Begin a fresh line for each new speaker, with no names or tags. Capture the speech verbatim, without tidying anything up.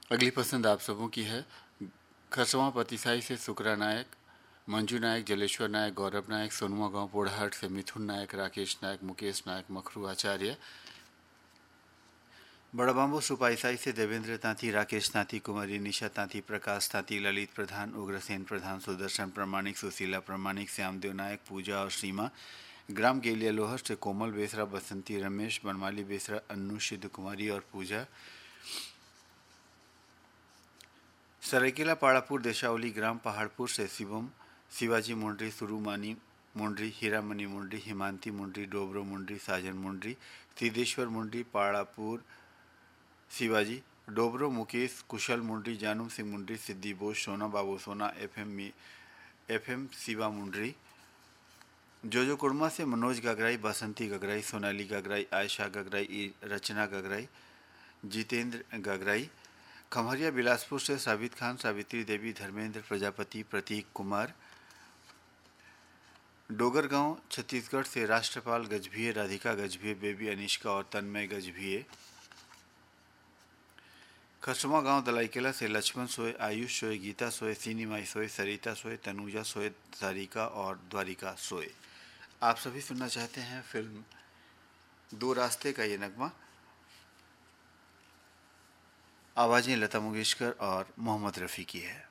अगली पसंद आप सबों की है। खरसवां पतिसाई से सुकरा नायक, मंजू नायक, जलेश्वर नायक, गौरव नायक, सोनुआ गांव पोड़ाहाट से मिथुन नायक, राकेश नायक, मुकेश नायक, मखरू आचार्य। बड़ाबांबो सुपाईसाई से देवेंद्र तांती, राकेश तांती, कुमारी निशा तांती, प्रकाश तांती, ललित प्रधान, उग्रसेन प्रधान, सुदर्शन प्रमाणिक, सुशीला प्रमाणिक, श्यामदेव नायक, पूजा और सीमा। ग्राम गेलिया लोहर से कोमल बेसरा, बसंती रमेश, बनमाली बेसरा, अन्नू, सिद्ध कुमारी और पूजा। सरायकेला पाड़ापुर देशावली ग्राम पहाड़पुर से शिवम, शिवाजी मुंड्री, सुरुमानी मुंड्री, हीरामणि मुंड्री, हिमांति मुंड्री, डोबरो मुंड्री, साजन मुंड्री, सिद्धेश्वर मुंड्री, पाड़ापुर शिवाजी, डोबरो मुकेश, कुशल मुंड्री, जानू सिंह मुंड्री, सिद्धि बोस, सोना बाबू सोना, F M F M Shiva मुंड्री। जोजो कुर्मा से मनोज गगराई, बसंती गगराई, सोनाली गगराई, आयशा गगराई, रचना गगराई, जितेंद्र गगराई। खमरिया बिलासपुर से साबित खान, सावित्री देवी, धर्मेंद्र प्रजापति, प्रतीक कुमार। डोगरगांव छत्तीसगढ़ से राष्ट्रपाल गजभिये, राधिका गजभिये, बेबी अनिष्का और तन्मय गजभिये। खरसुमा गांव दलाईकेला से लक्ष्मण सोय, आयुष सोय, गीता सोय, सीनीमाई सोय, सरिता सोय, तनुजा सोय, सारिका और द्वारिका सोय। आप सभी सुनना चाहते हैं फिल्म दो रास्ते का ये नगमा। आवाज़ें लता मंगेशकर और मोहम्मद रफ़ी की है।